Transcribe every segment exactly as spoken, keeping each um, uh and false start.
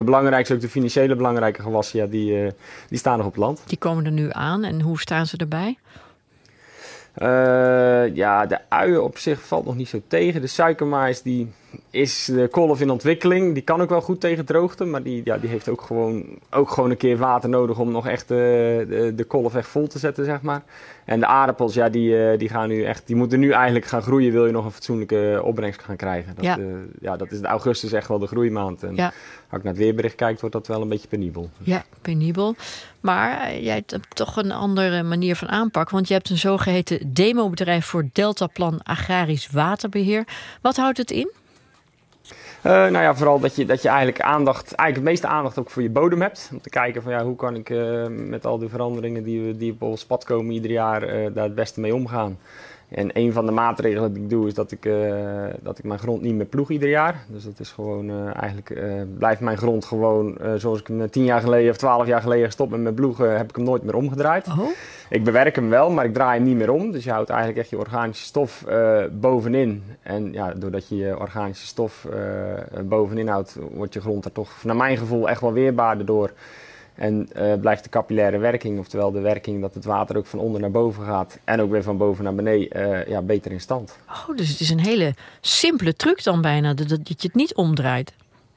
belangrijkste, ook de financiële belangrijke gewassen, ja, die, uh, die staan nog op het land. Die komen er nu aan en hoe staan ze erbij? Uh, ja, de uien op zich valt nog niet zo tegen. De suikermais, die is de kolf in ontwikkeling. Die kan ook wel goed tegen droogte, maar die, ja, die heeft ook gewoon, ook gewoon een keer water nodig om nog echt uh, de, de kolf echt vol te zetten, zeg maar. En de aardappels, ja, die, uh, die, gaan nu echt, die moeten nu eigenlijk gaan groeien, wil je nog een fatsoenlijke opbrengst gaan krijgen. Dat, ja. Uh, ja, dat is de augustus echt wel de groeimaand. En ja. als ik naar het weerbericht kijk, wordt dat wel een beetje penibel. Ja, penibel. Maar uh, jij hebt toch een andere manier van aanpak, want je hebt een zogeheten demobedrijf voor Deltaplan Agrarisch Waterbeheer. Wat houdt het in? Uh, nou ja, vooral dat je, dat je eigenlijk aandacht, eigenlijk het meeste aandacht ook voor je bodem hebt. Om te kijken van ja, hoe kan ik uh, met al die veranderingen die, we, die op ons pad komen ieder jaar uh, daar het beste mee omgaan. En een van de maatregelen die ik doe is dat ik, uh, dat ik mijn grond niet meer ploeg ieder jaar. Dus dat is gewoon uh, eigenlijk uh, blijft mijn grond gewoon uh, zoals ik hem tien jaar geleden of twaalf jaar geleden gestopt met mijn ploegen, heb ik hem nooit meer omgedraaid. Oh. Ik bewerk hem wel, maar ik draai hem niet meer om. Dus je houdt eigenlijk echt je organische stof uh, bovenin. En ja, doordat je je organische stof uh, bovenin houdt, wordt je grond er toch, naar mijn gevoel, echt wel weerbaarder door. En uh, blijft de capillaire werking, oftewel de werking dat het water ook van onder naar boven gaat en ook weer van boven naar beneden, uh, ja, beter in stand. Oh, dus het is een hele simpele truc dan bijna, dat, dat je het niet omdraait.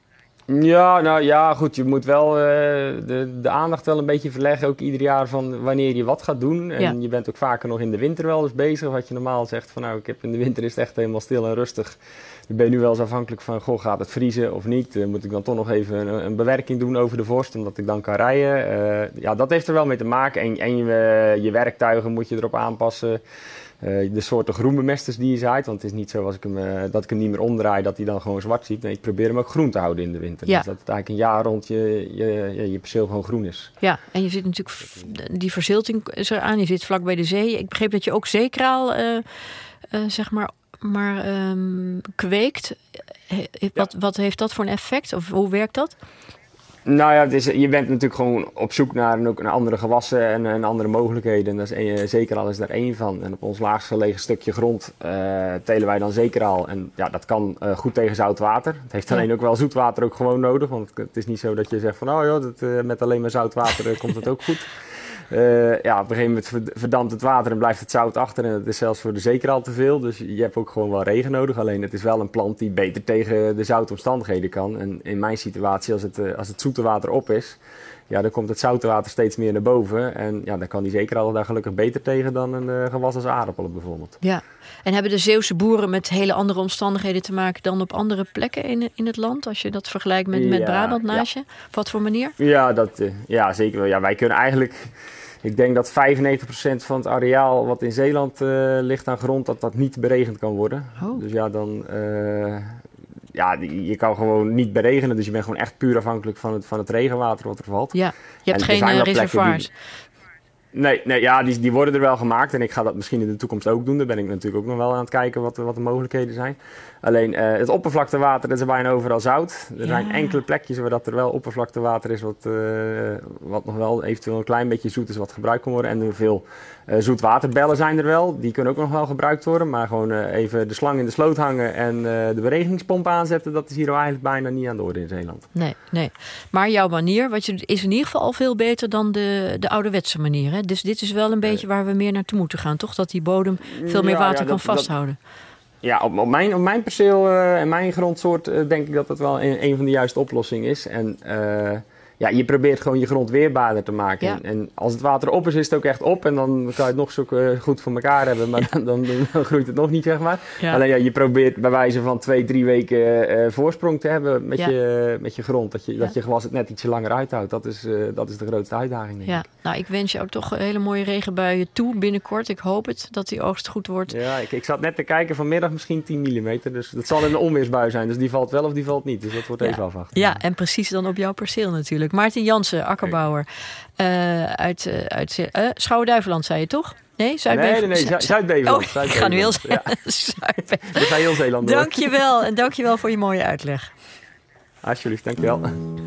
Ja, nou ja, goed, je moet wel uh, de, de aandacht wel een beetje verleggen, ook ieder jaar van wanneer je wat gaat doen. En ja. je bent ook vaker nog in de winter wel eens bezig, wat je normaal zegt van nou, ik heb in de winter is het echt helemaal stil en rustig. Ik ben nu wel eens afhankelijk van, goh, gaat het vriezen of niet? Uh, moet ik dan toch nog even een, een bewerking doen over de vorst, omdat ik dan kan rijden? Uh, ja, dat heeft er wel mee te maken. En, en je, je werktuigen moet je erop aanpassen. Uh, de soorten groenbemesters die je zaait. Want het is niet zo als ik hem, uh, dat ik hem niet meer omdraai, dat hij dan gewoon zwart ziet. Nee, ik probeer hem ook groen te houden in de winter. Ja. Dus dat het eigenlijk een jaar rond je, je, je, je perceel gewoon groen is. Ja, en je zit natuurlijk, die verzilting is eraan. Je zit vlak bij de zee. Ik begreep dat je ook zeekraal, uh, uh, zeg maar, maar um, kweekt. He, wat, ja. wat heeft dat voor een effect? Of hoe werkt dat? Nou ja, het is, je bent natuurlijk gewoon op zoek naar, en ook naar andere gewassen en, en andere mogelijkheden. En dat is een, zeker is daar één van. En op ons laagst gelegen stukje grond uh, telen wij dan zeker En ja, dat kan uh, goed tegen zout water. Het heeft alleen ja. ook wel zoet water ook gewoon nodig. Want het is niet zo dat je zegt van, oh joh, dat, uh, met alleen maar zout water uh, komt het ook goed. Uh, ja, op een gegeven moment verdampt het water en blijft het zout achter. En het is zelfs voor de zeker al te veel. Dus je hebt ook gewoon wel regen nodig. Alleen het is wel een plant die beter tegen de zoutomstandigheden kan. En in mijn situatie, als het, uh, als het zoete water op is, ja, dan komt het zoute water steeds meer naar boven. En ja, dan kan die zeker al daar gelukkig beter tegen dan een uh, gewas als aardappelen bijvoorbeeld. Ja, en hebben de Zeeuwse boeren met hele andere omstandigheden te maken dan op andere plekken in, in het land? Als je dat vergelijkt met, met ja, Brabant naast je? Ja. Op wat voor manier? Ja, dat, uh, ja, zeker wel. Ja, wij kunnen eigenlijk... Ik denk dat vijfennegentig procent van het areaal wat in Zeeland uh, ligt aan grond, dat dat niet beregend kan worden. Oh. Dus ja, dan... Uh, ja, je kan gewoon niet beregenen. Dus je bent gewoon echt puur afhankelijk van het, van het regenwater wat er valt. Ja, je hebt en geen reservoirs. Nee, nee ja, die, die worden er wel gemaakt. En ik ga dat misschien in de toekomst ook doen. Daar ben ik natuurlijk ook nog wel aan het kijken wat, wat de mogelijkheden zijn. Alleen uh, het oppervlaktewater, dat is bijna overal zout. Er ja. zijn enkele plekjes waar dat er wel oppervlaktewater is, wat, uh, wat nog wel eventueel een klein beetje zoet is, wat gebruikt kan worden. En er veel uh, zoetwaterbellen zijn er wel. Die kunnen ook nog wel gebruikt worden. Maar gewoon uh, even de slang in de sloot hangen en uh, de beregeningspomp aanzetten, dat is hier eigenlijk bijna niet aan de orde in Zeeland. Nee, nee. Maar jouw manier wat je, is in ieder geval al veel beter dan de, de ouderwetse manier. Hè? Dus dit is wel een beetje waar we meer naartoe moeten gaan, toch? Dat die bodem veel meer water ja, ja, dat, kan vasthouden. Dat, Ja, op, op, mijn, op mijn perceel uh, en mijn grondsoort uh, denk ik dat dat wel een, een van de juiste oplossingen is. En uh, ja, je probeert gewoon je grond weerbaarder te maken. Ja. En, en als het water op is, is het ook echt op. En dan kan je het nog zo uh, goed voor elkaar hebben, maar ja. dan, dan, dan groeit het nog niet, zeg maar. Ja. Alleen ja, je probeert bij wijze van twee, drie weken uh, voorsprong te hebben met, ja. je, met je grond. Dat je, ja. dat je gewas het net ietsje langer uithoudt. Dat is, uh, dat is de grootste uitdaging, denk ja. ik. Nou, ik wens jou toch hele mooie regenbuien toe binnenkort. Ik hoop het, dat die oogst goed wordt. Ja, ik, ik zat net te kijken, vanmiddag misschien tien millimeter. Dus dat zal een onweersbui zijn. Dus die valt wel of die valt niet. Dus dat wordt ja. even afwachten. Ja, en precies dan op jouw perceel natuurlijk. Maarten Jansen, akkerbouwer. Uh, uit uh, uit uh, Schouwen-Duiveland, zei je toch? Nee, Zuid-Beveland. Nee, nee, nee, Zuid-Beveland. Oh, Zuid ik ga nu heel zeggen. Ja. Dat zijn heel Zeeland. Dank je wel en dank je wel voor je mooie uitleg. Alsjeblieft, dank je wel.